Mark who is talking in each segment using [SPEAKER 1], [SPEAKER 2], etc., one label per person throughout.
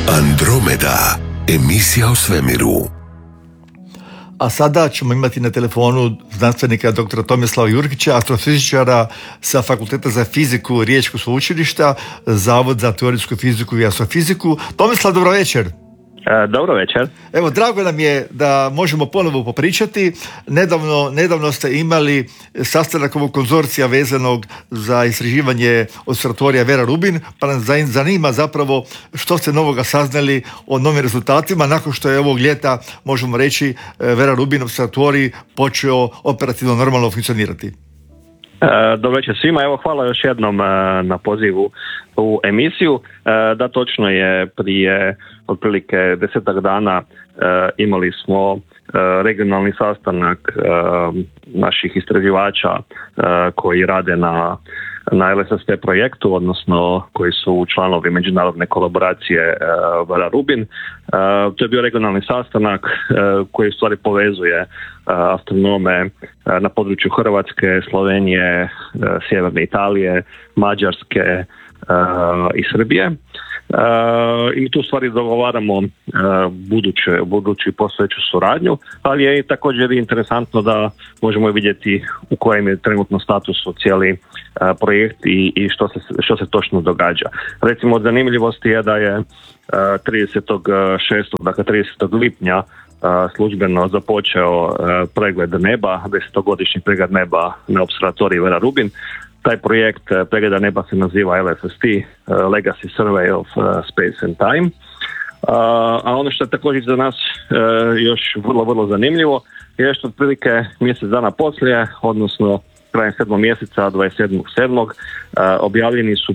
[SPEAKER 1] Andromeda, emisija o svemiru.
[SPEAKER 2] A sada ćemo imati na telefonu znanstvenika dr. Tomislava Jurgića, astrofizičara sa Fakulteta za fiziku Riječkog sveučilišta, Zavod za teorijsku fiziku i astrofiziku. Tomislav, dobro večer.
[SPEAKER 3] Dobro večer.
[SPEAKER 2] Evo, drago nam je da možemo ponovo popričati. Nedavno ste imali sastanak ovog konzorcija vezanog za istraživanje observatorija Vera Rubin, pa nas zanima zapravo što ste novoga saznali o novim rezultatima nakon što je ovog ljeta, možemo reći, Vera Rubin observatorij počeo operativno normalno funkcionirati.
[SPEAKER 3] Dobro večer svima, evo hvala još jednom na pozivu u emisiju. Da, točno je, prije otprilike 10 dana imali smo regionalni sastanak naših istraživača koji rade na LSST projektu, odnosno koji su članovi međunarodne kolaboracije Vera Rubin. To je bio regionalni sastanak koji u stvari povezuje astronome na području Hrvatske, Slovenije, sjeverne Italije, Mađarske i Srbije. I mi tu u stvari dogovaramo buduću postojeću suradnju, ali je također interesantno da možemo vidjeti u kojem je trenutno statusu cijeli projekt i što se točno događa. Recimo, od zanimljivosti je da je 30. dakle 30. lipnja službeno započeo pregled neba, 10-godišnji pregled neba na observatoriju Vera Rubin. Taj projekt pregleda neba se naziva LSST, Legacy Survey of Space and Time. A ono što je također za nas još vrlo zanimljivo je što otprilike mjesec dana poslije, odnosno krajem 7. mjeseca, 27.7. objavljeni su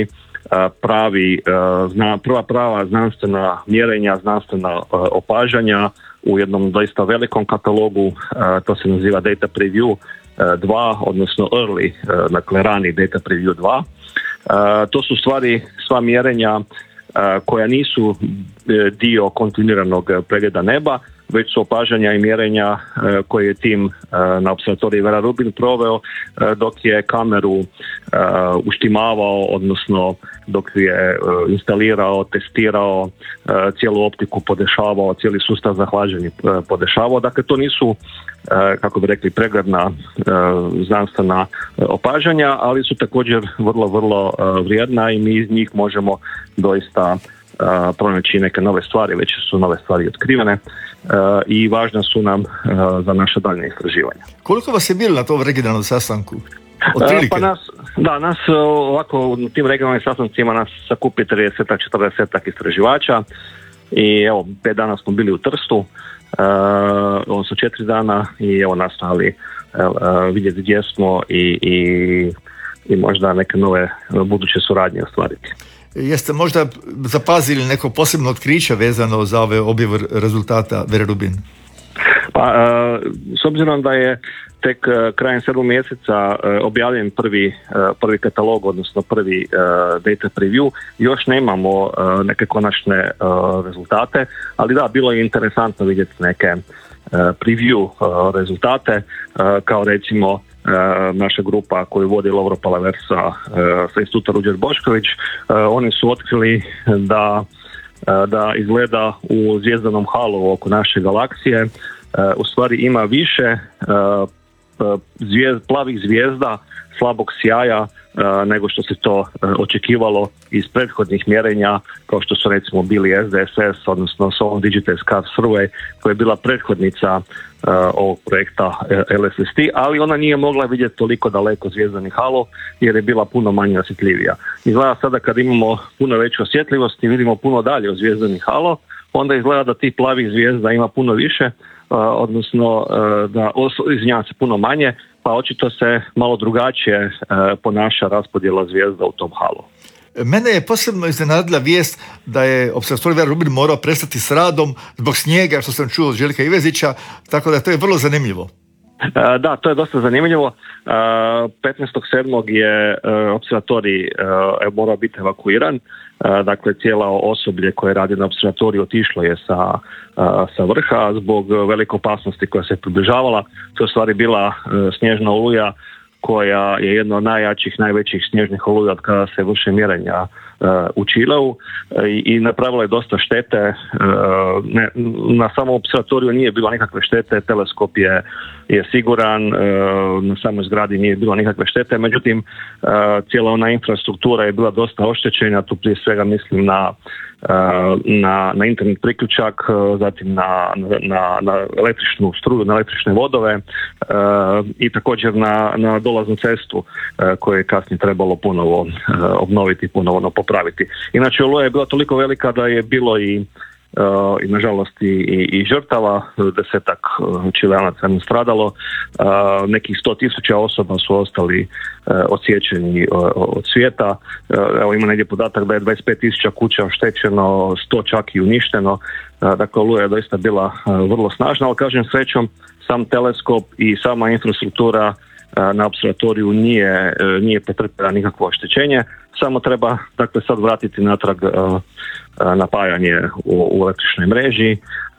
[SPEAKER 3] prva prava znanstvena mjerenja, znanstvena opažanja u jednom doista velikom katalogu. To se naziva Data Preview 2, odnosno Early, dakle rani Data Preview 2. To su stvari sva mjerenja koja nisu dio kontinuiranog pregleda neba, već su opažanja i mjerenja koje je tim na observatoriju Vera Rubin proveo dok je kameru uštimavao, odnosno dok je instalirao, testirao, cijelu optiku podešavao, cijeli sustav za hlađenje podešavao. Dakle, to nisu, kako bi rekli, pregledna znanstvena opažanja, ali su također vrlo vrijedna i mi iz njih možemo doista pronaći neke nove stvari, već su nove stvari otkrivene i važne su nam za naše daljnje istraživanje.
[SPEAKER 2] Koliko vas je bilo na tom regionalnom sastanku?
[SPEAKER 3] Pa nas ovako u tim regionalnim sastancima nas sakupi 30-40 istraživača i evo 5 dana smo bili u Trstu, ovo su 4 dana i evo nastavili vidjeti gdje smo i možda neke nove buduće suradnje ostvariti.
[SPEAKER 2] Jeste možda zapazili neko posebno otkriće vezano za ove objave rezultata Vera Rubin?
[SPEAKER 3] Pa, s obzirom da je tek krajem 7. mjeseca objavljen prvi katalog, odnosno prvi data preview, još nemamo neke konačne rezultate, ali da, bilo je interesantno vidjeti neke preview rezultate, kao recimo naša grupa koju vodi Lovro Palaver sa instituta Ruđer Bošković. Oni su otkrili da izgleda u zvjezdanom halu oko naše galaksije u stvari ima više plavih zvijezda slabog sjaja nego što se to očekivalo iz prethodnih mjerenja, kao što su recimo bili SDSS, odnosno Solar Digital Scar Survey, koja je bila prethodnica ovog projekta LSST, ali ona nije mogla vidjeti toliko daleko zvijezdani halo jer je bila puno manje osjetljivija. Izgleda sada kad imamo puno veću osjetljivost i vidimo puno dalje od zvijezdani halo, onda izgleda da tih plavih zvijezda ima puno više, odnosno da izvinjavam se, puno manje, pa očito se malo drugačije ponaša raspodjela zvijezda u tom halu.
[SPEAKER 2] Mene je posebno iznenadila vijest da je observatorij Vera Rubin morao prestati s radom zbog snijega, što sam čuo od Željka Ivezića, tako da to je vrlo zanimljivo.
[SPEAKER 3] Da, to je dosta zanimljivo. 15.7. je observatorij morao biti evakuiran. Dakle, cijelo osoblje koje radi na observatoriju otišlo je sa vrha zbog velike opasnosti koja se približavala. To je u stvari bila snježna oluja koja je jedna od najjačih, najvećih snježnih oluja od kada se vrše mjerenja u Čileu i napravila je dosta štete. Na samom observatoriju nije bilo nikakve štete, teleskop je siguran, na samoj zgradi nije bilo nikakve štete, međutim cijela ona infrastruktura je bila dosta oštećena, tu prije svega mislim na internet priključak, zatim na električnu struju, na električne vodove i također na dolaznu cestu koju je kasnije trebalo ponovo obnoviti, ponovno popraviti. Inače, oluja je bila toliko velika da je bilo i nažalost i žrtava, 10 Čileanaca je stradalo, nekih 100,000 osoba su ostali odsječeni od svijeta. Evo, ima negdje podatak da je 25,000 kuća oštećeno, 100 čak i uništeno. Dakle, oluja je doista bila vrlo snažna, ali kažem, srećom sam teleskop i sama infrastruktura na observatoriju nije pretrpjela nikakvo oštećenje, samo treba dakle sad vratiti natrag napajanje u električnoj mreži,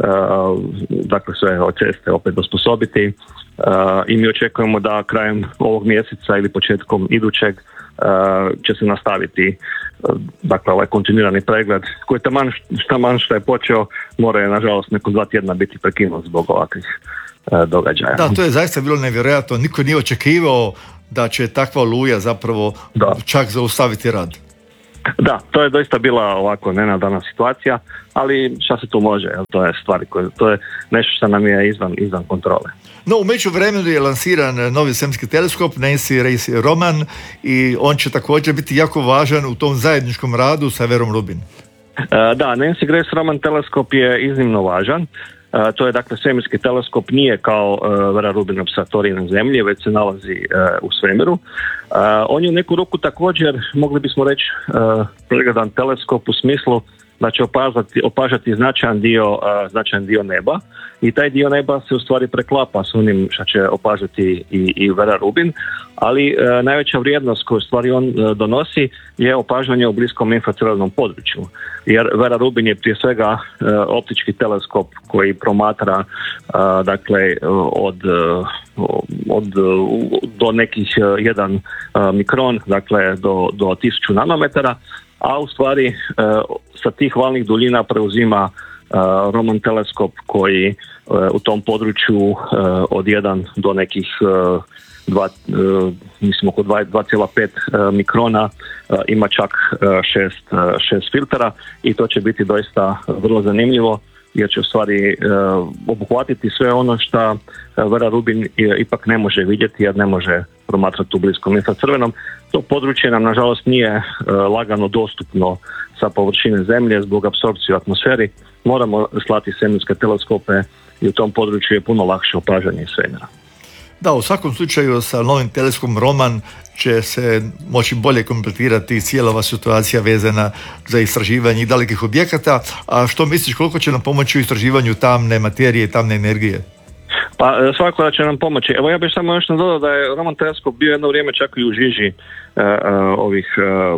[SPEAKER 3] dakle sve ceste opet osposobiti i mi očekujemo da krajem ovog mjeseca ili početkom idućeg će se nastaviti dakle ovaj kontinuirani pregled koji taman što je počeo mora je nažalost neko 2 tjedna biti prekinut zbog ovakvih događaja.
[SPEAKER 2] Da, to je zaista bilo nevjerojatno. Niko nije očekivao da će takva oluja zapravo čak zaustaviti rad.
[SPEAKER 3] Da, to je doista bila ovako nenadana situacija, ali šta se tu može, to je stvari to je nešto što nam je izvan kontrole.
[SPEAKER 2] No, u međuvremenu je lansiran novi svemirski teleskop Nancy Grace Roman i on će također biti jako važan u tom zajedničkom radu sa Verom Rubin.
[SPEAKER 3] Da, Nancy Grace Roman teleskop je iznimno važan. To je dakle svemirski teleskop, nije kao Vera Rubin observatorij na Zemlji, već se nalazi u svemiru. On je u neku ruku također, mogli bismo reći, pregledan teleskop u smislu da će opažati značajan dio neba i taj dio neba se u stvari preklapa s onim što će opažati i Vera Rubin, ali najveća vrijednost koju stvari on donosi je opažanje u bliskom infracrvenom području, jer Vera Rubin je prije svega optički teleskop koji promatra dakle do nekih 1 mikron, dakle do 1000 nanometara, a u stvari sa tih valnih duljina preuzima Roman teleskop koji u tom području od 1 do nekih 2,5 mikrona ima čak 6 filtera i to će biti doista vrlo zanimljivo jer će u stvari obuhvatiti sve ono što Vera Rubin ipak ne može vidjeti jer ne može promatrati u bliskom infracrvenom. To područje nam nažalost nije lagano dostupno sa površine Zemlje zbog apsorpcije u atmosferi. Moramo slati svemirske teleskope i u tom području je puno lakše opažanje svemira.
[SPEAKER 2] Da, u svakom slučaju sa novim teleskopom Roman će se moći bolje kompletirati cijela ova situacija vezana za istraživanje dalekih objekata. A što misliš, koliko će nam pomoći u istraživanju tamne materije i tamne energije?
[SPEAKER 3] Pa svakako da će nam pomoći. Evo ja bih samo još dodao da je Roman teleskop bio jedno vrijeme čak i u žiži ovih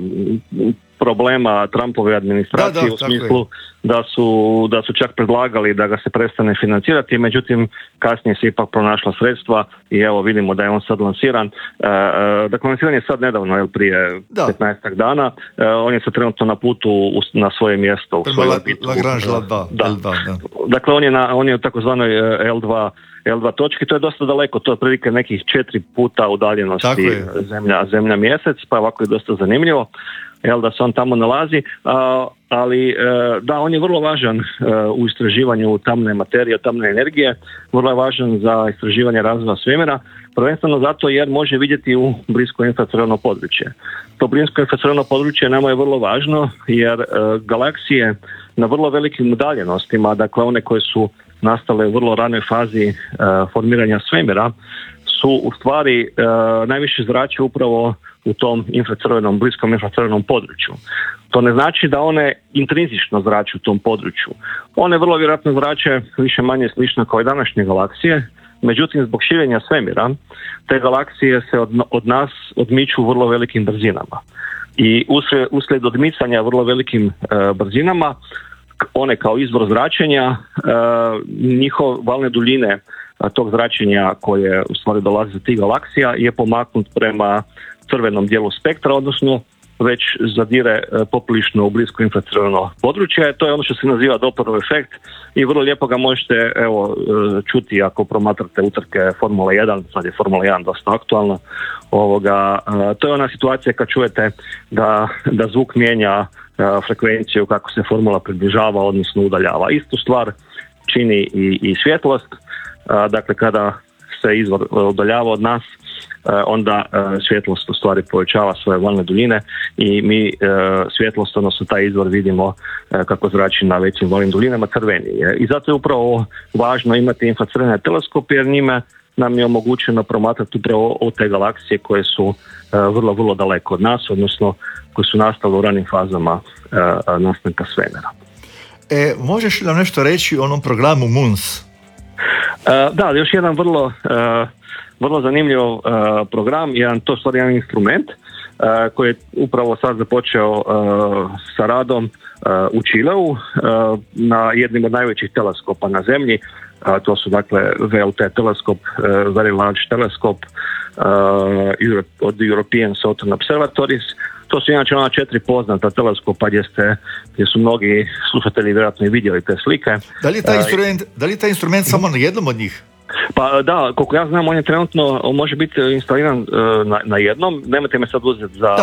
[SPEAKER 3] problema Trumpove administracije, u smislu da su čak predlagali da ga se prestane financirati, međutim kasnije se ipak pronašla sredstva i evo vidimo da je on sad lansiran. Dakle, lansiran je sad nedavno, prije 15 dana. On je sad trenutno na putu na svoje mjesto.
[SPEAKER 2] Lagrange L2.
[SPEAKER 3] Dakle, on je u takozvanoj L2 točki, to je dosta daleko, to je prilike nekih 4 puta udaljenosti zemlja mjesec, pa ovako je dosta zanimljivo da se on tamo nalazi, ali da, on je vrlo važan u istraživanju tamne materije, tamne energije, vrlo je važan za istraživanje razvoja svemira, prvenstveno zato jer može vidjeti u blisko infracrveno područje. To blisko infracrveno područje nama je vrlo važno jer galaksije na vrlo velikim udaljenostima, dakle one koje su nastale u vrlo ranoj fazi formiranja svemira, su u stvari najviše zrače upravo u tom bliskom infracrvenom području. To ne znači da one intrinzično zrače u tom području. One vrlo vjerojatno zrače više manje slično kao i današnje galaksije, međutim zbog širenja svemira te galaksije se od nas odmiču vrlo velikim brzinama. I uslijed odmicanja vrlo velikim brzinama, one kao izvor zračenja, njihove valne duljine tog zračenja koje u stvari dolazi za tih galaksija je pomaknut prema crvenom dijelu spektra, odnosno već zadire poprilično u blisko infracrveno područje. To je ono što se naziva Dopplerov efekt i vrlo lijepo ga možete čuti ako promatrate utrke Formula 1, sad je Formula 1 dosta aktualna. To je ona situacija kad čujete da zvuk mijenja frekvenciju kako se formula približava, odnosno udaljava. Istu stvar čini i svjetlost, dakle kada se izvor udaljava od nas, onda svjetlost u stvari povećava svoje valne duljine i mi svjetlost, odnosno taj izvor vidimo kako zrači na većim valnim duljinama, crveni je. I zato je upravo važno imati infracrvene teleskope jer njime nam je omogućeno promatrati upravo od te galaksije koje su vrlo, vrlo daleko od nas, odnosno koje su nastale u ranim fazama nastanka svemira.
[SPEAKER 2] Možeš li nam nešto reći o onom programu MUNS?
[SPEAKER 3] Da, još jedan vrlo zanimljiv program, to je stvari jedan instrument koji je upravo sad započeo sa radom u Čileu na jednim od najvećih teleskopa na zemlji. To su dakle VLT teleskop, Very Large Telescope od European Southern Observatories. To su inače ona 4 poznata teleskopa gdje su mnogi slušatelji vjerojatno i vidjeli te slike.
[SPEAKER 2] Da li je taj instrument samo na jednom od njih?
[SPEAKER 3] Pa da, koliko ja znam, on je trenutno, on može biti instaliran na jednom, nemojte me sad uzeti za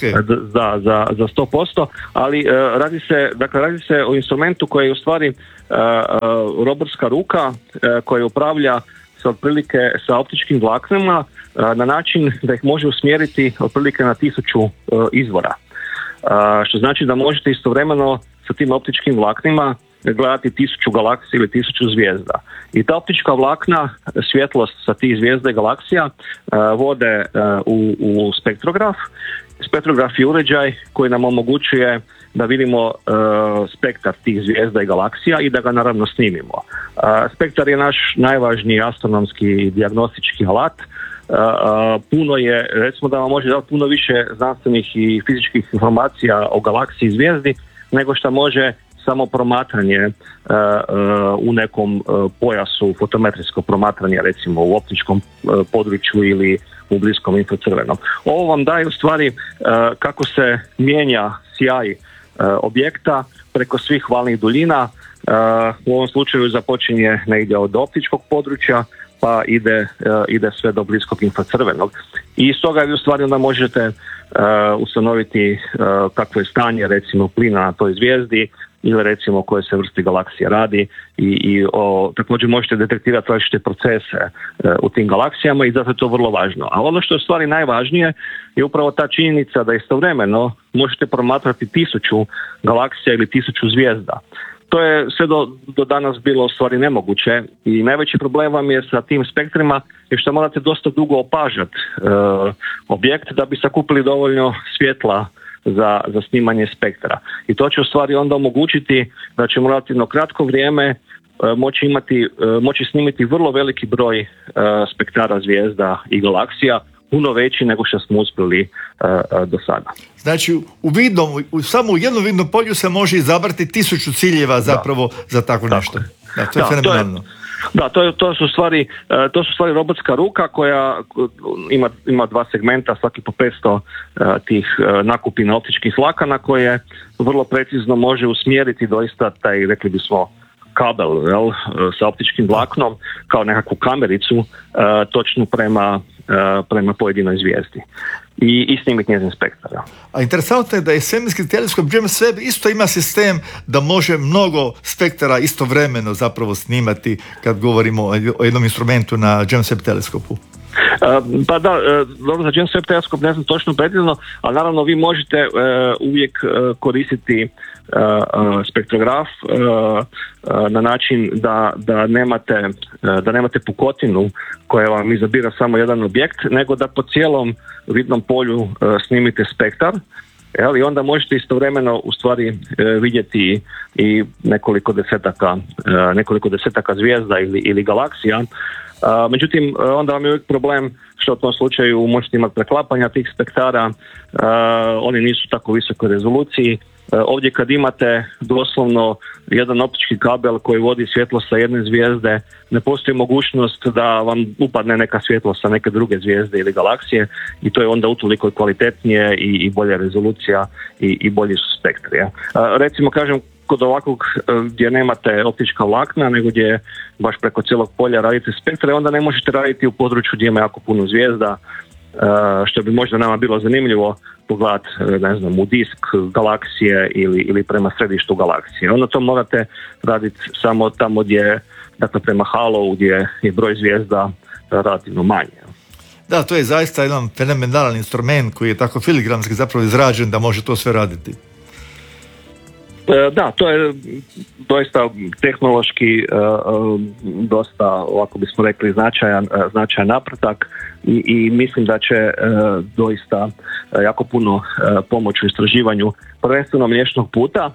[SPEAKER 3] 100%, ali radi se o instrumentu koji je u stvari roborska ruka koja upravlja sa optičkim vlaknima na način da ih može usmjeriti otprilike na 1000 izvora. Što znači da možete istovremeno sa tim optičkim vlaknima gledati 1000 galaksija ili 1000 zvijezda. I ta optička vlakna, svjetlost sa tih zvijezda i galaksija vode u spektrograf. Spektrograf je uređaj koji nam omogućuje da vidimo spektar tih zvijezda i galaksija i da ga naravno snimimo. Spektar je naš najvažniji astronomski dijagnostički alat. Puno je, recimo da vam može dati puno više znanstvenih i fizičkih informacija o galaksiji i zvijezdi nego što može samo promatranje u nekom pojasu, fotometrijsko promatranje recimo u optičkom području ili u bliskom infracrvenom. Ovo vam daje u stvari kako se mijenja sjaj objekta preko svih valnih duljina. U ovom slučaju započinje negdje od optičkog područja pa ide sve do bliskog infracrvenog. I stoga vi u stvari onda možete ustanoviti kakvo je stanje recimo plina na toj zvijezdi ili recimo o kojoj se vrsti galaksije radi i također možete detektirati različite procese u tim galaksijama i zato je to vrlo važno. A ono što je u stvari najvažnije je upravo ta činjenica da istovremeno možete promatrati 1000 galaksija ili 1000 zvijezda. To je sve do danas bilo u stvari nemoguće i najveći problem vam je sa tim spektrima je što morate dosta dugo opažati objekt da bi sakupili dovoljno svjetla za snimanje spektra. I to će u stvari onda omogućiti da ćemo relativno kratko vrijeme moći snimiti vrlo veliki broj spektara zvijezda i galaksija, puno veći nego što smo uspjeli do sada.
[SPEAKER 2] Znači, samo u jednom vidnom polju se može izabrati 1000 ciljeva zapravo za tako nešto. Da, to je fenomenalno.
[SPEAKER 3] To su stvari robotska ruka koja ima 2 segmenta, svaki po 500 tih nakupina optičkih vlakana koje vrlo precizno može usmjeriti doista taj, rekli bismo, kabel sa optičkim vlaknom kao nekakvu kamericu točno prema pojedinoj zvijezdi i snimiti njezin spektar.
[SPEAKER 2] A interesantno je da je svemirski teleskop James Webb isto ima sistem da može mnogo spektara istovremeno zapravo snimati kad govorimo o jednom instrumentu na James Webb teleskopu.
[SPEAKER 3] Pa da, dobro, za James Webb teleskop ne znam točno precizno, ali naravno vi možete uvijek koristiti spektrograf na način da nemate pukotinu koja vam izabira samo jedan objekt, nego da po cijelom vidnom polju snimite spektar. I onda možete istovremeno u stvari vidjeti i nekoliko desetaka zvijezda ili galaksija. Međutim, onda vam je uvijek problem što u tom slučaju možete imati preklapanja tih spektara, oni nisu tako visokoj rezoluciji Ovdje kad imate doslovno jedan optički kabel koji vodi svjetlo sa jedne zvijezde, ne postoji mogućnost da vam upadne neka svjetlo sa neke druge zvijezde ili galaksije i to je onda utoliko kvalitetnije i bolja rezolucija i bolji su spektri. Recimo kažem, kod ovakvog gdje nemate optička vlakna, nego gdje baš preko cijelog polja radite spektre, onda ne možete raditi u području gdje ima jako puno zvijezda, što bi možda nama bilo zanimljivo pogledati, ne znam, u disk galaksije ili prema središtu galaksije. Onda to morate raditi samo tamo gdje, dakle prema halo, gdje je broj zvijezda relativno manje.
[SPEAKER 2] Da, to je zaista jedan fenomenalan instrument koji je tako filigranski zapravo izrađen da može to sve raditi.
[SPEAKER 3] Da, to je doista tehnološki dosta, ovako bismo rekli, značajan napredak i mislim da će doista jako puno pomoći u istraživanju prvenstveno Mliječnog puta.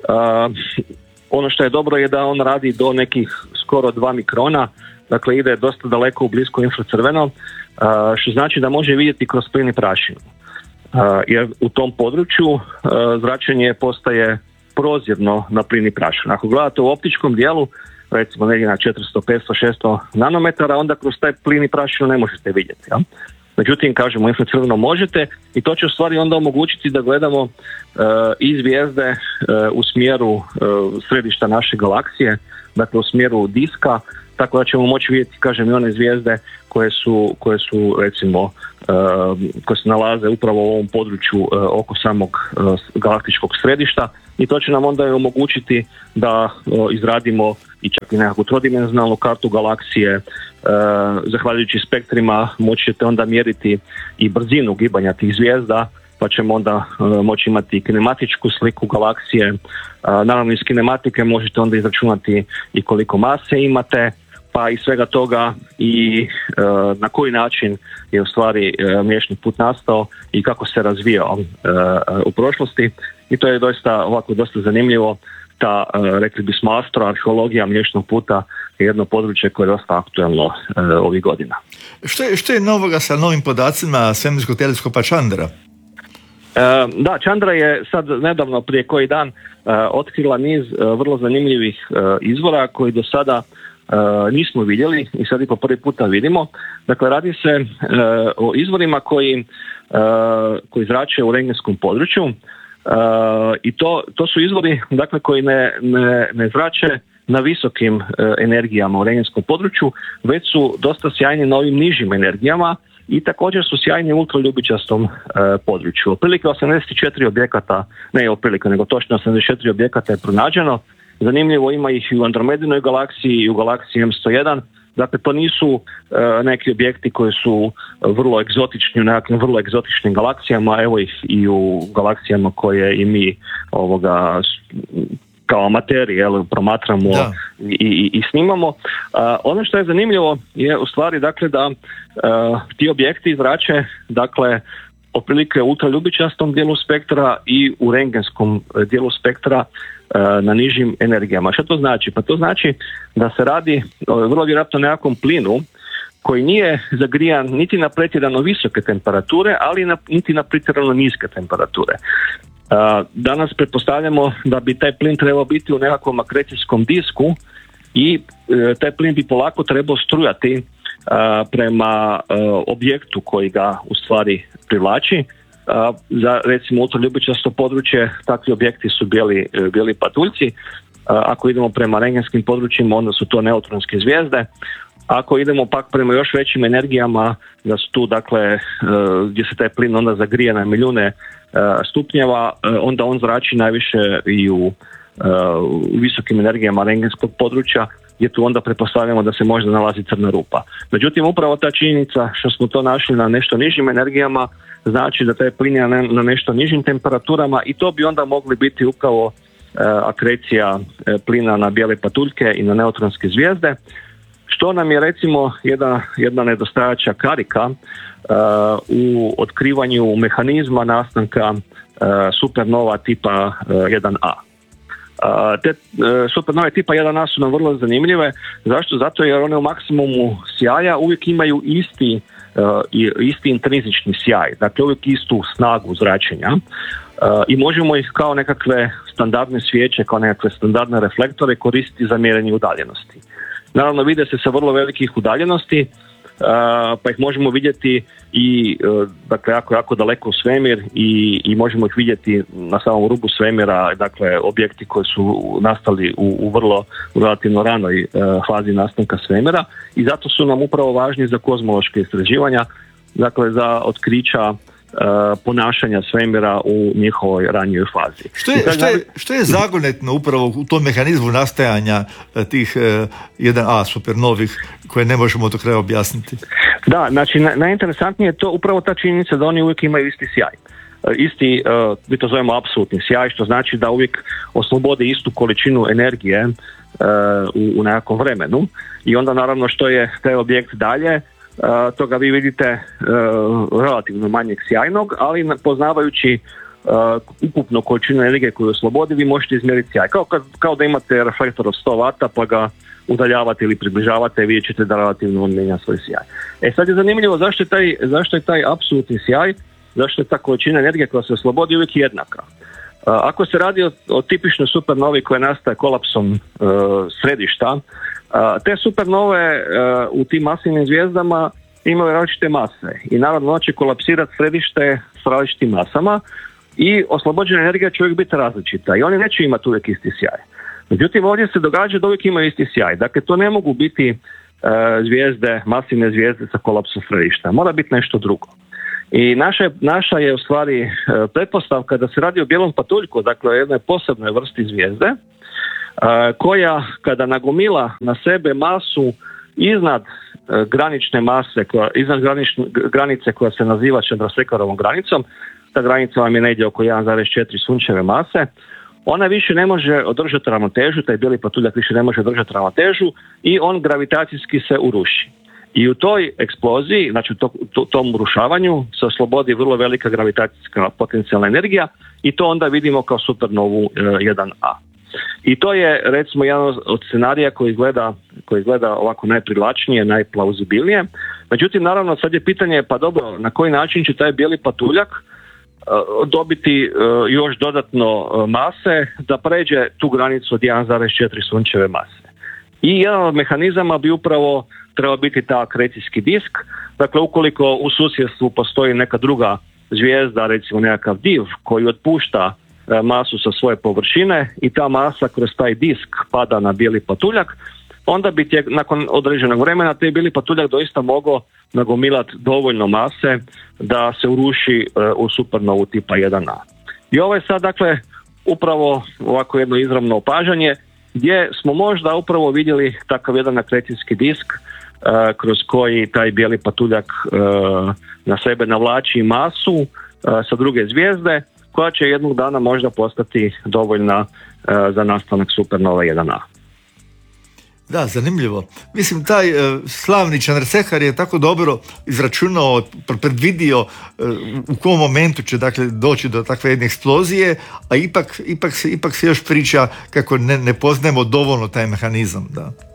[SPEAKER 3] Ono što je dobro je da on radi do nekih skoro 2 mikrona, dakle ide dosta daleko u blisko infracrveno, što znači da može vidjeti kroz plin i prašinu. Jer u tom području zračenje postaje prozirno na plin i prašinu. Ako gledate u optičkom dijelu, recimo negdje na 400, 500, 600 nanometara, onda kroz taj plin i prašinu ne možete vidjeti. Ja? Međutim, kažemo, infracrveno možete i to će u stvari onda omogućiti da gledamo i zvijezde u smjeru središta naše galaksije, dakle u smjeru diska, tako da ćemo moći vidjeti, kažem, i one zvijezde koje su recimo koje se nalaze upravo u ovom području oko samog galaktičkog središta i to će nam onda omogućiti da izradimo i čak i nekakvu trodimenzionalnu kartu galaksije. Zahvaljujući spektrima moći ćete onda mjeriti i brzinu gibanja tih zvijezda, pa ćemo onda moći imati kinematičku sliku galaksije. Naravno iz kinematike možete onda izračunati i koliko mase imate, pa i svega toga i na koji način je u stvari Mliječni put nastao i kako se razvijao u prošlosti. I to je dosta zanimljivo. Ta, rekli bismo, astroarheologija Mliječnog puta je jedno područje koje je dosta aktuelno ovih godina.
[SPEAKER 2] Što je novoga sa novim podacima svemirskog teleskopa Chandra?
[SPEAKER 3] Da, Chandra je sad nedavno, prije koji dan, otkrila niz vrlo zanimljivih izvora koji do sada nismo vidjeli i sad i po prvi puta vidimo. Dakle, radi se o izvorima koji zrače u rengenskom području i to su izvori, dakle, koji ne zrače na visokim energijama u rengenskom području, već su dosta sjajni na ovim nižim energijama i također su sjajni u ultraljubičastom području. Otprilike 84 objekata, ne otprilike, nego točno 84 objekata je pronađeno. Zanimljivo, ima ih i u Andromedinoj galaksiji i u galaksiji M101. Dakle, to nisu neki objekti koji su vrlo egzotični u nekakvim vrlo egzotičnim galaksijama, evo ih i u galaksijama koje i mi kao amateri promatramo i snimamo. Ono što je zanimljivo je u stvari, dakle, da ti objekti zrače, dakle, otprilike u ultraljubičastom dijelu spektra i u rengenskom dijelu spektra na nižim energijama. Što to znači? Pa to znači da se radi vrlo vjerojatno nekakvom plinu koji nije zagrijan niti na pretjerano visoke temperature, ali niti na pretjerano niske temperature. Danas pretpostavljamo da bi taj plin trebao biti u nekakvom akrecijskom disku i taj plin bi polako trebao strujati prema objektu koji ga u stvari privlači. Za recimo ultraljubičasto područje takvi objekti su bijeli patuljci. Ako idemo prema rengenskim područjima, onda su to neutronske zvijezde. Ako idemo pak prema još većim energijama, da su tu, dakle, gdje se taj plin onda zagrije na milijune stupnjeva, onda on zrači najviše i u visokim energijama rengenskog područja, gdje tu onda pretpostavljamo da se možda nalazi crna rupa. Međutim, upravo ta činjenica što smo to našli na nešto nižim energijama znači da taj plin je na nešto nižim temperaturama i to bi onda mogli biti upravo akrecija plina na bijele patuljke i na neutronske zvijezde, što nam je recimo jedna nedostajača karika u otkrivanju mehanizma nastanka supernova tipa 1A. Te supernove tipa 1A su nam vrlo zanimljive. Zašto? Zato jer one u maksimumu sjaja uvijek imaju isti isti intrinzični sjaj, dakle uvijek istu snagu zračenja i možemo ih kao nekakve standardne svijeće, kao nekakve standardne reflektore koristiti za mjerenje udaljenosti. Naravno vide se sa vrlo velikih udaljenosti, pa ih možemo vidjeti i dakle jako daleko u svemir i možemo ih vidjeti na samom rubu svemira, dakle objekti koji su nastali u relativno ranoj fazi nastanka svemira i zato su nam upravo važni za kozmološke istraživanja, dakle za otkrića ponašanja svemira u njihovoj ranijoj fazi.
[SPEAKER 2] Što je zagonetno upravo u tom mehanizmu nastajanja tih 1A supernovih koje ne možemo do kraja objasniti?
[SPEAKER 3] Da, znači najinteresantnije je to upravo ta činjenica da oni uvijek imaju isti sjaj. Isti, mi to zovemo apsolutni sjaj, što znači da uvijek oslobode istu količinu energije u nekakvom vremenu i onda naravno što je taj objekt dalje, toga vi vidite relativno manjeg sjajnog, ali poznavajući ukupnu količinu energije koju oslobodi, vi možete izmjeriti sjaj. Kao da imate reflektor od 100 W pa ga udaljavate ili približavate i vidjet ćete da relativno on mijenja svoj sjaj. Sad je zanimljivo zašto je taj apsolutni sjaj, zašto je ta količina energije koja se oslobodi uvijek jednaka. Ako se radi o tipičnoj supernovi koja nastaje kolapsom središta, te supernove u tim masivnim zvijezdama imaju različite mase i naravno će kolapsirati središte s različitim masama i oslobođena energija će uvijek biti različita i oni neće imati uvijek isti sjaj. Međutim, ovdje se događa da uvijek imaju isti sjaj. Dakle, to ne mogu biti zvijezde, masivne zvijezde sa kolapsom središta. Mora biti nešto drugo. I naša je u stvari pretpostavka da se radi o bijelom patuljku, dakle jednoj posebnoj vrsti zvijezde, koja kada nagomila na sebe masu iznad granične mase, iznad granice koja se naziva Chandrasekharovom granicom, ta granica vam je negdje oko 1,4 sunčeve mase, ona više ne može održati ravnotežu, taj bijeli patuljak više ne može održati ravnotežu i on gravitacijski se uruši. I u toj eksploziji, znači u tom urušavanju se oslobodi vrlo velika gravitacijska potencijalna energija i to onda vidimo kao supernovu 1A. I to je recimo jedan od scenarija koji izgleda ovako najprivlačnije, najplauzibilnije. Međutim, naravno sad je pitanje, pa dobro, na koji način će taj bijeli patuljak dobiti još dodatno mase da pređe tu granicu od 1,4 sunčeve mase. I jedan od mehanizama bi upravo trebao biti ta akrecijski disk. Dakle, ukoliko u susjedstvu postoji neka druga zvijezda, recimo nekakav div koji otpušta masu sa svoje površine i ta masa kroz taj disk pada na bijeli patuljak, onda bi nakon određenog vremena taj bijeli patuljak doista mogao nagomilati dovoljno mase da se uruši u supernovu tipa 1A. I ovo je sad dakle upravo ovako jedno izravno opažanje gdje smo možda upravo vidjeli takav jedan akrecijski disk kroz koji taj bijeli patuljak na sebe navlači masu sa druge zvijezde koja će jednog dana možda postati dovoljna za nastanak supernova 1A.
[SPEAKER 2] Da, zanimljivo. Mislim, taj slavni Chandrasekhar je tako dobro izračunao, predvidio u kom momentu će dakle doći do takve jedne eksplozije, a ipak se još priča kako ne poznajemo dovoljno taj mehanizam.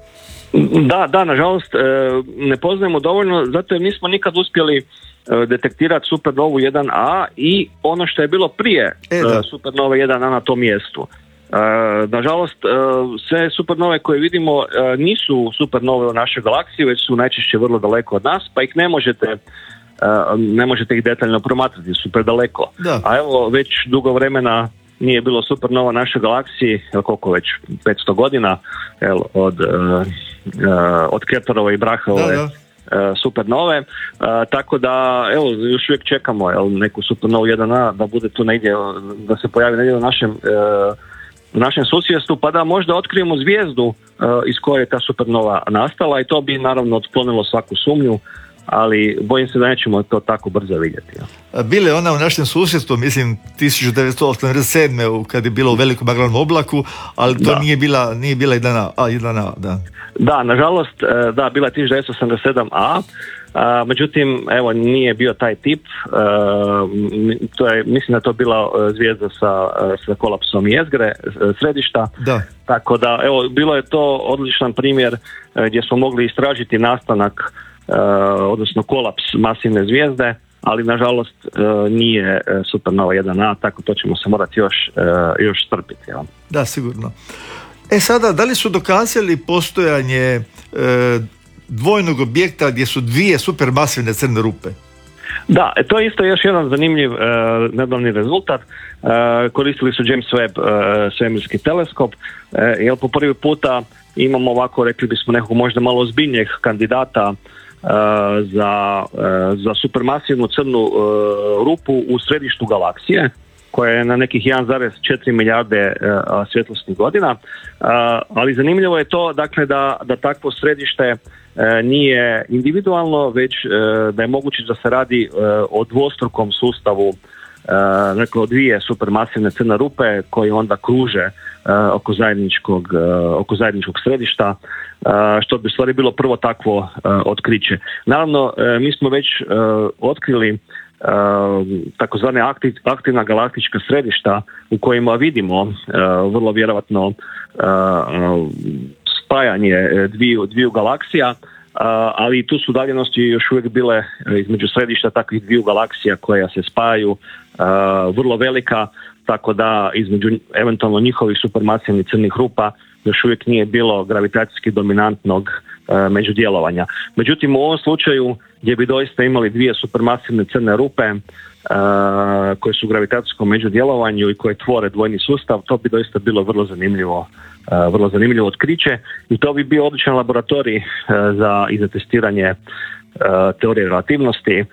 [SPEAKER 3] Da, nažalost ne poznajemo dovoljno, zato jer nismo nikad uspjeli detektirati supernovu 1A i ono što je bilo prije supernove 1A na tom mjestu. Nažalost, sve supernove koje vidimo nisu supernove u našoj galaksiji, već su najčešće vrlo daleko od nas, pa ih ne možete ih detaljno promatrati, super daleko. Da. A evo, već dugo vremena nije bilo supernova u našoj galaksiji, koliko već, 500 godina, od Keplerove i Braheove supernove, tako da evo još uvijek čekamo neku supernovu 1A da bude tu negdje, da se pojavi negdje u našem susjedstvu, pa da možda otkrijemo zvijezdu iz koje je ta supernova nastala i to bi naravno otklonilo svaku sumnju, ali bojim se da nećemo to tako brzo vidjeti.
[SPEAKER 2] Bile je ona u našem susjedstvu, mislim 1987. kad je bilo u velikom maglanom oblaku, ali to nije bila 1A, da. Da,
[SPEAKER 3] nažalost, bila je 1987A, međutim, evo, nije bio taj tip, mislim da je to bila zvijezda sa kolapsom jezgre, središta, tako da, evo, bilo je to odličan primjer gdje smo mogli istražiti nastanak odnosno kolaps masivne zvijezde, ali nažalost nije supernova 1A, tako to ćemo se morati još strpiti. Ja.
[SPEAKER 2] Da, sigurno. Sada, da li su dokazali postojanje dvojnog objekta gdje su dvije supermasivne crne rupe?
[SPEAKER 3] Da, to je isto još jedan zanimljiv nedavni rezultat. Koristili su James Webb svemirski teleskop, jer po prvi puta imamo ovako, rekli bismo, nekog možda malo ozbiljnijeg kandidata za supermasivnu crnu rupu u središtu galaksije, koja je na nekih 1,4 milijarde svjetlosnih godina, ali zanimljivo je to, dakle, da takvo središte nije individualno, već da je moguće da se radi o dvostrukom sustavu, dakle o dvije supermasivne crne rupe koje onda kruže oko zajedničkog središta, što bi u stvari bilo prvo takvo otkriće. Naravno, mi smo već otkrili takozvane aktivna galaktička središta u kojima vidimo vrlo vjerojatno spajanje dviju galaksija, ali tu su udaljenosti još uvijek bile između središta takvih dviju galaksija koja se spajaju vrlo velika, tako da između eventualno njihovih supermasivnih crnih rupa još uvijek nije bilo gravitacijski dominantnog međudjelovanja. Međutim, u ovom slučaju gdje bi doista imali dvije supermasivne crne rupe koje su u gravitacijskom međudjelovanju i koje tvore dvojni sustav, to bi doista bilo vrlo zanimljivo otkriće i to bi bio odličan laboratorij za testiranje teorije relativnosti,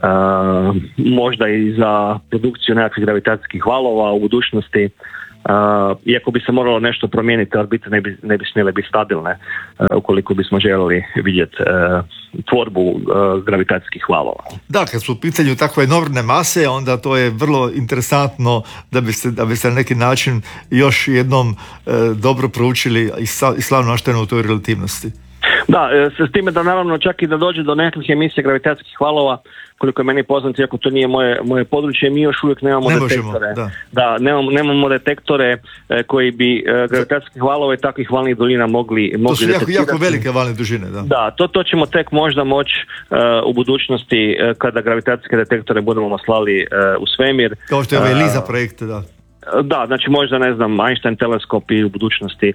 [SPEAKER 3] možda i za produkciju nekakvih gravitacijskih valova u budućnosti. Iako bi se moralo nešto promijeniti, orbite ne bi smjele biti stabilne ukoliko bismo željeli vidjeti tvorbu gravitacijskih valova.
[SPEAKER 2] Da, kad su u pitanju takve enormne mase, onda to je vrlo interesantno da biste na neki način još jednom dobro proučili i slavno našteno u toj relativnosti.
[SPEAKER 3] Da, s time da naravno čak i da dođe do nekakvih emisija gravitacijskih valova, koliko je meni poznato, iako to nije moje područje, mi još uvijek nemamo detektore. Nemamo detektore koji bi gravitacijskih valova i takvih valnih duljina mogli
[SPEAKER 2] to su
[SPEAKER 3] detektirati.
[SPEAKER 2] jako velike valne dužine, da.
[SPEAKER 3] Da, to ćemo tek možda moći u budućnosti kada gravitacijske detektore budemo slali u svemir.
[SPEAKER 2] Kao što je ovaj LISA projekt, da.
[SPEAKER 3] Da, znači možda, ne znam, Einstein teleskop i u budućnosti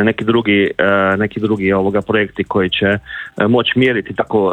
[SPEAKER 3] neki drugi projekti koji će moći mjeriti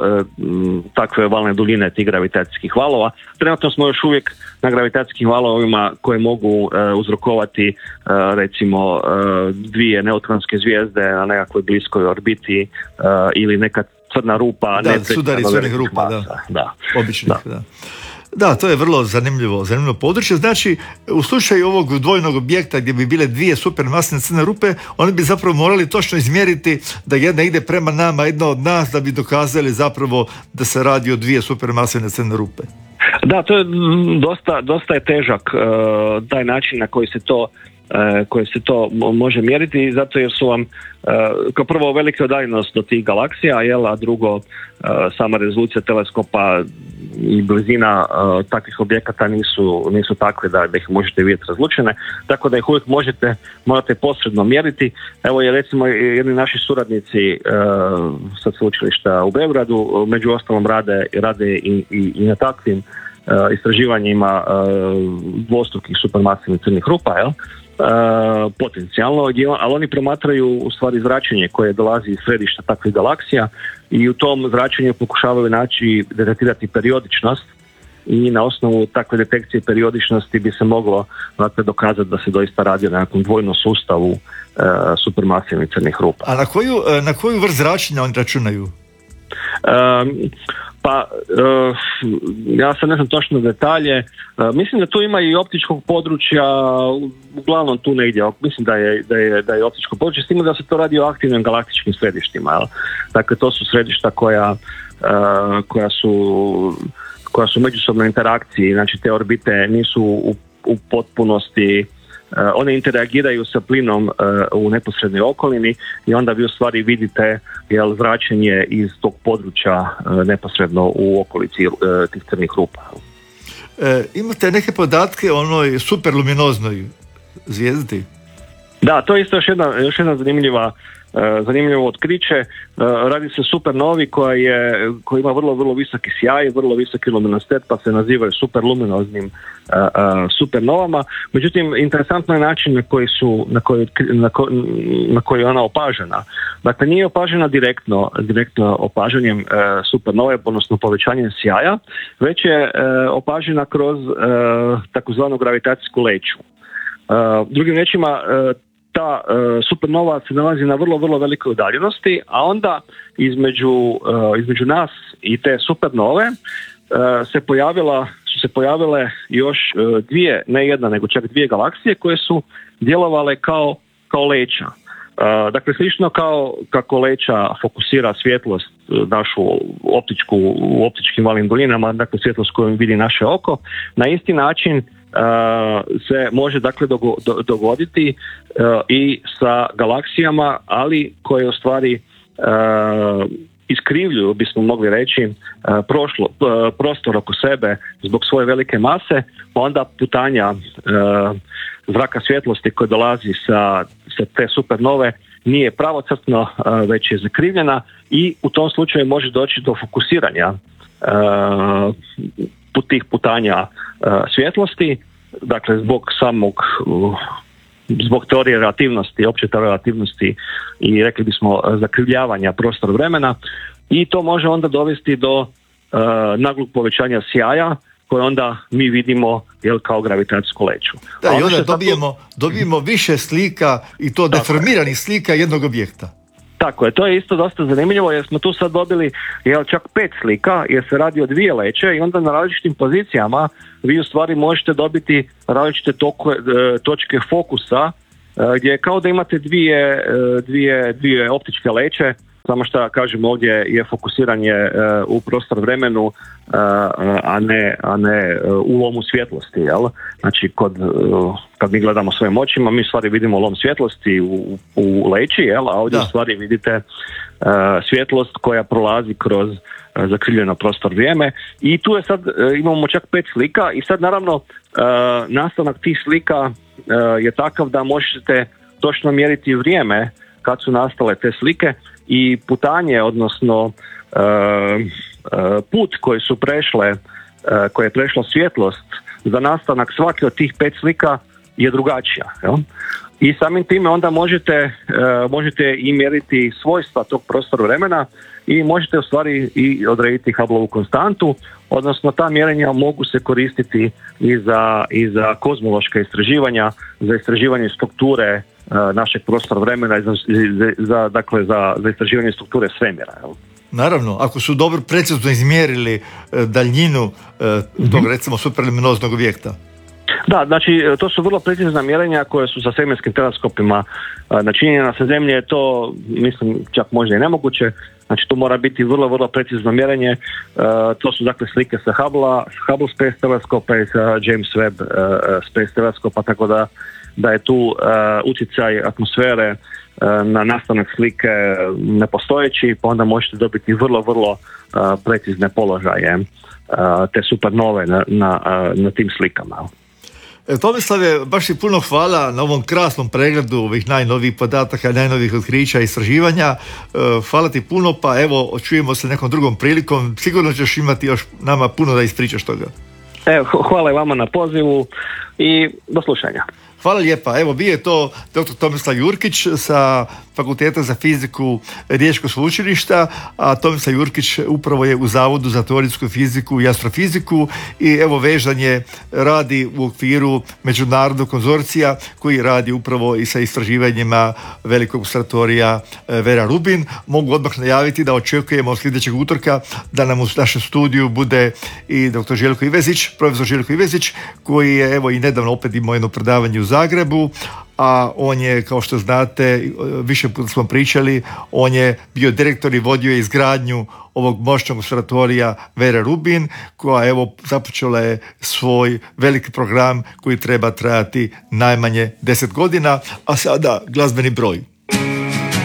[SPEAKER 3] takve valne duljine tih gravitacijskih valova. Trenutno smo još uvijek na gravitacijskim valovima koje mogu uzrokovati recimo dvije neutronske zvijezde na nekakvoj bliskoj orbiti ili neka crna rupa.
[SPEAKER 2] Da, sudari crnih rupa, da. Običnih, da. Da, to je vrlo zanimljivo područje. Znači, u slučaju ovog dvojnog objekta gdje bi bile dvije supermasne crne rupe, oni bi zapravo morali točno izmjeriti da jedna ide prema nama, jedna od nas, da bi dokazali zapravo da se radi o dvije supermasne crne rupe.
[SPEAKER 3] Da, to je dosta je težak taj način na koji se to može mjeriti, zato jer su vam kao prvo velika udaljenost do tih galaksija, a drugo sama rezolucija teleskopa i blizina takvih objekata nisu takve da ih možete vidjeti razlučene, tako da ih uvijek morate posredno mjeriti. Evo je recimo jedni naši suradnici sa sveučilišta u Beogradu, među ostalom rade i na takvim istraživanjima dvostrukih supermasivnih crnih rupa, potencijalno, ali oni promatraju u stvari zračenje koje dolazi iz središta takvih galaksija i u tom zračenju pokušavaju detektirati periodičnost i na osnovu takve detekcije periodičnosti bi se moglo dokazati da se doista radi o nekakvom dvojnom sustavu supermasivnih crnih rupa.
[SPEAKER 2] A na koju vrst zračenja oni računaju?
[SPEAKER 3] Ja sad ne znam točno detalje. Mislim da tu ima i optičkog područja, uglavnom tu negdje. Mislim da je optičko područje, s tim da se to radi o aktivnim galaktičkim središtima. Dakle, to su središta koja su u međusobnoj interakciji. Znači, te orbite nisu u potpunosti, one interagiraju sa plinom u neposrednoj okolini i onda vi u stvari vidite zračenje iz tog područja neposredno u okolici tih crnih rupa.
[SPEAKER 2] Imate neke podatke o onoj superluminoznoj zvijezdi?
[SPEAKER 3] Da, to je isto još jedna zanimljivo otkriće. Radi se supernovi koja ima vrlo, vrlo visoki sjaj, vrlo visoki luminositet, pa se nazivaju superluminoznim supernovama. Međutim, interesantno je način na koji je ona opažena. Dakle, nije opažena direktno opažanjem supernove, odnosno povećanjem sjaja, već je opažena kroz takozvanu gravitacijsku leću. Drugim riječima, ta supernova se nalazi na vrlo, vrlo velikoj udaljenosti, a onda između nas i te supernove su se pojavile još dvije, ne jedna, nego čak dvije galaksije koje su djelovale kao leća. Dakle, slično kao kako leća fokusira svjetlost našu u optičkim valnim duljinama, dakle svjetlost koju vidi naše oko, na isti način se može dakle dogoditi i sa galaksijama, ali koje u stvari iskrivljuju, bismo mogli reći, prostor oko sebe zbog svoje velike mase, onda putanja zraka svjetlosti koja dolazi sa te supernove nije pravocrtno, već je zakrivljena i u tom slučaju može doći do fokusiranja tih putanja svjetlosti, dakle zbog teorije relativnosti, opće teorije relativnosti i rekli bismo zakrivljavanja prostora vremena, i to može onda dovesti do naglog povećanja sjaja koje onda mi vidimo kao gravitacijsku leću.
[SPEAKER 2] Da, i onda dobijemo više slika i to deformiranih slika jednog objekta.
[SPEAKER 3] Tako je, to je isto dosta zanimljivo jer smo tu sad dobili čak 5 slika jer se radi o 2 leće i onda na različitim pozicijama vi u stvari možete dobiti različite točke fokusa gdje je kao da imate dvije optičke leće, samo što kažem ovdje je fokusiranje u prostor vremenu, a ne u lomu svjetlosti, jel? Znači kad mi gledamo svojim očima mi u stvari vidimo lom svjetlosti u leći, jel? A ovdje u stvari vidite svjetlost koja prolazi kroz zakrivljeno prostor vrijeme i tu je sad imamo čak 5 slika i sad naravno nastanak tih slika je takav da možete točno mjeriti vrijeme kad su nastale te slike i putanje, odnosno put koje je prešla svjetlost za nastanak svake od tih 5 slika je drugačija. Jel? I samim time onda možete i mjeriti svojstva tog prostora vremena i možete u stvari i odrediti Hubbleovu konstantu, odnosno ta mjerenja mogu se koristiti i za kozmološka istraživanja, za istraživanje strukture našeg prostora vremena i za istraživanje strukture svemira. Jel?
[SPEAKER 2] Naravno, ako su dobro precizno izmjerili daljinu tog recimo superluminoznog objekta.
[SPEAKER 3] Da, znači to su vrlo precizna mjerenja koje su sa svemirskim teleskopima načinjena. Sa Zemlje je to, mislim, čak možda i nemoguće. Znači to mora biti vrlo, vrlo precizno mjerenje. To su dakle slike sa Hubble Space teleskopa i sa James Webb Space teleskopa, tako da je tu utjecaj atmosfere na nastanak slike nepostojeći, pa onda možete dobiti vrlo, vrlo precizne položaje te supernove na tim slikama.
[SPEAKER 2] Tomislave, baš ti puno hvala na ovom krasnom pregledu ovih najnovijih podataka, najnovijih otkrića i istraživanja. Hvala ti puno, pa evo, čujemo se nekom drugom prilikom. Sigurno ćeš imati još nama puno da ispričaš toga.
[SPEAKER 3] Evo, hvala i vama na pozivu i do slušanja.
[SPEAKER 2] Hvala lijepa. Evo, bio je to dr. Tomislav Jurkić sa Fakulteta za fiziku Riječkog sveučilišta, a Tomislav Jurkić upravo je u Zavodu za teorijsku fiziku i astrofiziku i evo vežanje radi u okviru međunarodnog konzorcija koji radi upravo i sa istraživanjima velikog observatorija Vera Rubin. Mogu odmah najaviti da očekujemo od sljedećeg utorka da nam u našem studiju bude i dr. Željko Ivezić, profesor Željko Ivezić, koji je evo i nedavno opet imao jedno predavanje u Zagrebu, a on je, kao što znate, više puta smo pričali, on je bio direktor i vodio je izgradnju ovog moćnog observatorija Vera Rubin, koja evo započela je svoj veliki program koji treba trajati najmanje 10 godina, a sada glazbeni broj.